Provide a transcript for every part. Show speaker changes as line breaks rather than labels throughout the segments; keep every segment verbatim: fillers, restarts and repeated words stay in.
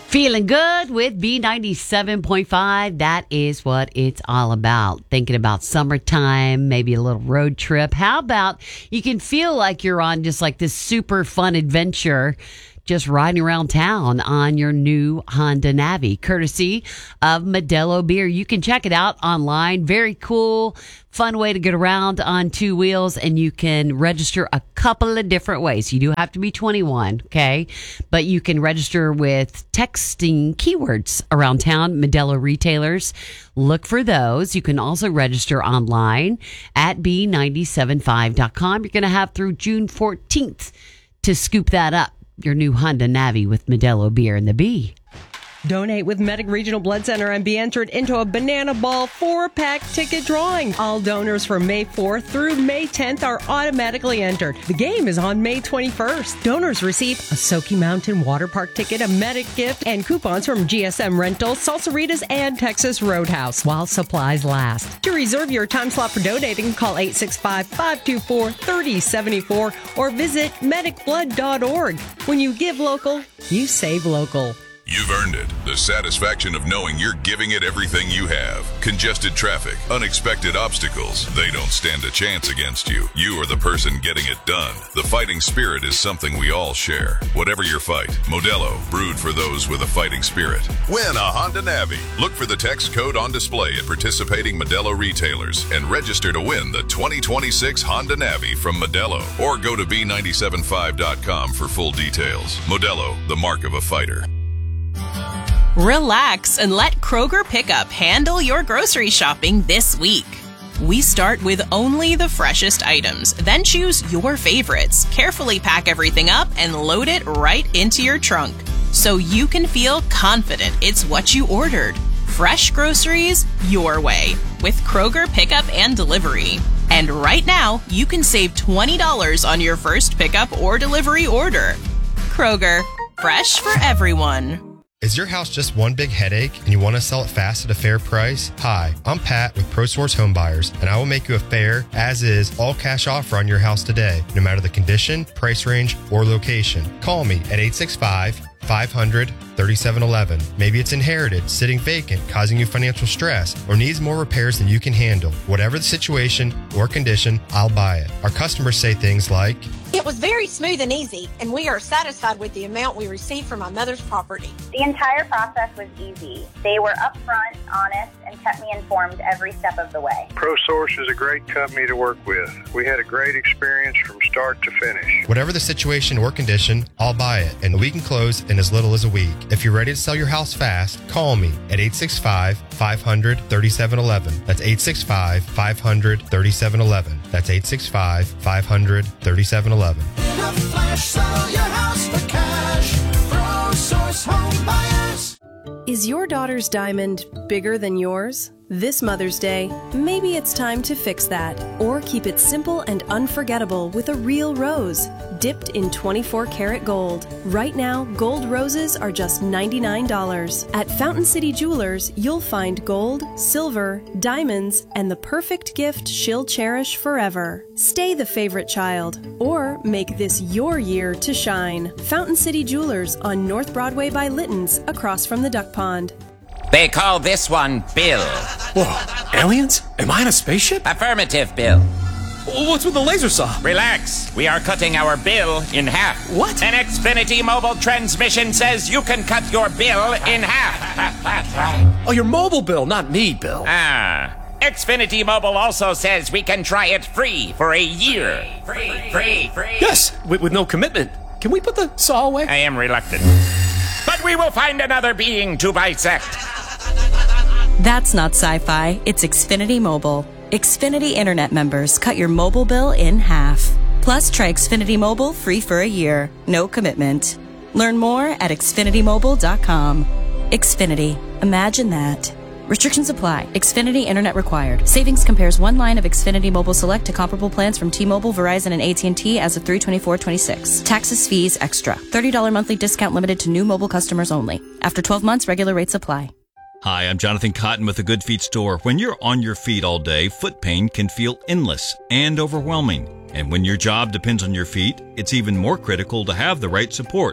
Feeling good with B ninety-seven point five. That is what it's all about. Thinking about summertime, maybe a little road trip. How about you can feel like you're on just like this super fun adventure, just riding around town on your new Honda Navi, courtesy of Modelo Beer. You can check it out online. Very cool, fun way to get around on two wheels, and you can register a couple of different ways. You do have to be twenty-one, okay? But you can register with texting keywords around town, Modelo retailers. Look for those. You can also register online at B nine seven five dot com. You're going to have through June fourteenth to scoop that up. Your new Honda Navi with Modelo Beer in the B.
Donate with Medic Regional Blood Center and be entered into a Banana Ball four-pack ticket drawing. All donors from May fourth through May tenth are automatically entered. The game is on May twenty-first. Donors receive a Soaky Mountain Water Park ticket, a Medic gift, and coupons from G S M Rental, Salsaritas, and Texas Roadhouse while supplies last. To reserve your time slot for donating, call eight six five, five two four, three oh seven four or visit medic blood dot org. When you give local, you save local.
You've earned it. The satisfaction of knowing you're giving it everything you have. Congested traffic, unexpected obstacles, they don't stand a chance against you. You are the person getting it done. The fighting spirit is something we all share. Whatever your fight, Modelo, brewed for those with a fighting spirit. Win a Honda Navi. Look for the text code on display at participating Modelo retailers and register to win the twenty twenty-six Honda Navi from Modelo. Or go to B nine seven five dot com for full details. Modelo, the mark of a fighter.
Relax and let Kroger Pickup handle your grocery shopping this week. We start with only the freshest items, then choose your favorites, carefully pack everything up, and load it right into your trunk so you can feel confident it's what you ordered. Fresh groceries your way with Kroger Pickup and Delivery. And right now, you can save twenty dollars on your first pickup or delivery order. Kroger, fresh for everyone.
Is your house just one big headache and you want to sell it fast at a fair price? Hi, I'm Pat with ProSource Home Buyers, and I will make you a fair, as-is, all-cash offer on your house today, no matter the condition, price range, or location. Call me at eight six five, five hundred, thirty-seven eleven. Maybe it's inherited, sitting vacant, causing you financial stress, or needs more repairs than you can handle. Whatever the situation or condition, I'll buy it. Our customers say things like,
"It was very smooth and easy, and we are satisfied with the amount we received from my mother's property."
The entire process was easy. They were upfront, honest, and kept me informed every step of the way.
ProSource is a great company to work with. We had a great experience from start to finish.
Whatever the situation or condition, I'll buy it, and we can close in as little as a week. If you're ready to sell your house fast, call me at eight six five, five hundred, thirty-seven eleven. That's eight six five, five hundred, thirty-seven eleven. That's eight six five, five hundred, thirty-seven eleven.
In a flash, sell your house for cash. ProSource Home Buyers.
Is your daughter's diamond bigger than yours? This Mother's Day, maybe it's time to fix that, or keep it simple and unforgettable with a real rose, dipped in twenty-four karat gold. Right now, gold roses are just ninety-nine dollars. At Fountain City Jewelers, you'll find gold, silver, diamonds, and the perfect gift she'll cherish forever. Stay the favorite child, or make this your year to shine. Fountain City Jewelers on North Broadway by Litton's, across from the Duck Pond.
They call this one Bill.
Whoa, aliens? Am I in a spaceship?
Affirmative, Bill.
What's with the laser saw?
Relax. We are cutting our bill in half.
What?
An Xfinity mobile transmission says you can cut your bill in half.
Oh, your mobile bill, not me, Bill.
Ah. Xfinity Mobile also says we can try it free for a year. Free, free, free.
Yes, with, with no commitment. Can we put the saw away?
I am reluctant. But we will find another being to bisect.
That's not sci-fi, it's Xfinity Mobile. Xfinity Internet members cut your mobile bill in half. Plus, try Xfinity Mobile free for a year. No commitment. Learn more at xfinity mobile dot com. Xfinity. Imagine that. Restrictions apply. Xfinity Internet required. Savings compares one line of Xfinity Mobile Select to comparable plans from T-Mobile, Verizon, and A T and T as of three twenty-four twenty-six. Taxes, fees, extra. thirty dollars monthly discount limited to new mobile customers only. After twelve months, regular rates apply.
Hi, I'm Jonathan Cotton with the Good Feet Store. When you're on your feet all day, foot pain can feel endless and overwhelming. And when your job depends on your feet, it's even more critical to have the right support.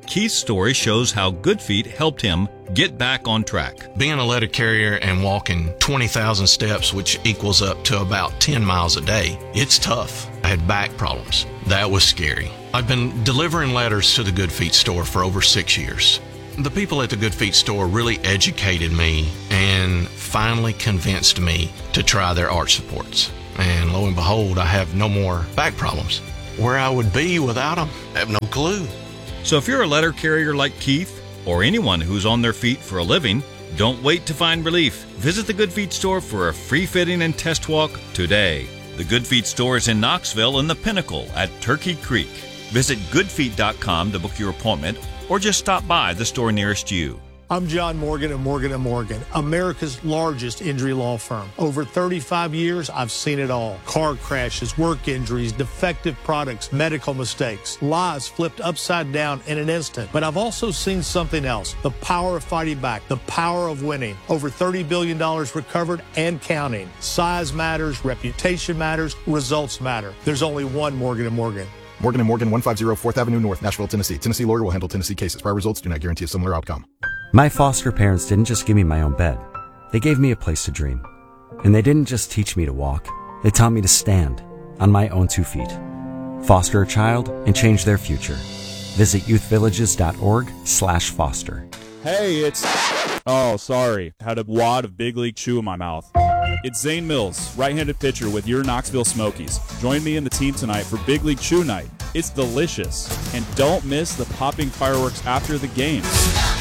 Keith's story shows how Good Feet helped him get back on track.
Being a letter carrier and walking twenty thousand steps, which equals up to about ten miles a day, it's tough. I had back problems. That was scary. I've been delivering letters to the Good Feet store for over six years. The people at the Good Feet store really educated me and finally convinced me to try their arch supports. And lo and behold, I have no more back problems. Where I would be without them, I have no clue.
So if you're a letter carrier like Keith, or anyone who's on their feet for a living, don't wait to find relief. Visit the Good Feet store for a free fitting and test walk today. The Good Feet store is in Knoxville and the Pinnacle at Turkey Creek. Visit good feet dot com to book your appointment or just stop by the store nearest you.
I'm John Morgan of Morgan and Morgan, America's largest injury law firm. Over thirty-five years, I've seen it all. Car crashes, work injuries, defective products, medical mistakes, lives flipped upside down in an instant. But I've also seen something else, the power of fighting back, the power of winning. Over thirty billion dollars recovered and counting. Size matters, reputation matters, results matter. There's only one Morgan and Morgan.
Morgan and Morgan, one fifty fourth Avenue North, Nashville, Tennessee. Tennessee lawyer will handle Tennessee cases. Prior results do not guarantee a similar outcome.
My foster parents didn't just give me my own bed. They gave me a place to dream. And they didn't just teach me to walk. They taught me to stand on my own two feet. Foster a child and change their future. Visit youthvillages.org slash foster.
Hey, it's... Oh, sorry. Had a wad of Big League Chew in my mouth. It's Zane Mills, right-handed pitcher with your Knoxville Smokies. Join me and the team tonight for Big League Chew Night. It's delicious. And don't miss the popping fireworks after the game.